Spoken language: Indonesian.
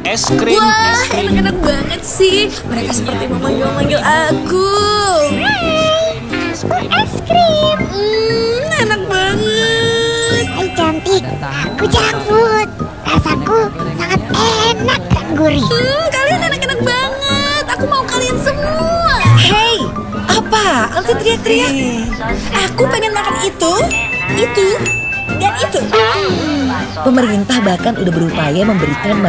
Es krim. Wah, enak-enak banget sih. Mereka seperti memanggil-manggil aku. Es krim. Enak banget. Hai cantik, aku janggut. Rasaku sangat enak dan gurih. Kalian enak-enak banget. Aku mau kalian semua. Hey, apaan sih teriak-teriak? Aku pengen makan itu, dan itu. Pemerintah bahkan udah berupaya memberikan